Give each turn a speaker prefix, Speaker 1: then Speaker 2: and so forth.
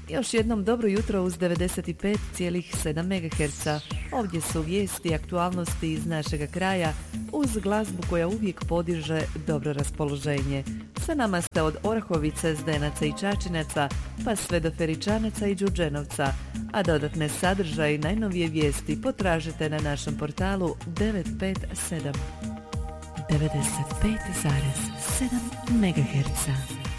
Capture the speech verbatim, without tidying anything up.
Speaker 1: Još jednom dobro jutro uz devedeset pet zarez sedam megaherca. Ovdje su vijesti i aktualnosti iz našega kraja uz glazbu koja uvijek podiže dobro raspoloženje. Sa nama ste od Orahovice, Zdenaca i Čačinaca pa sve do Feričanaca i Đurđenovca, a dodatne sadržaje i najnovije vijesti potražite na našem portalu devetsto pedeset sedam. devedeset pet zarez sedam megaherca.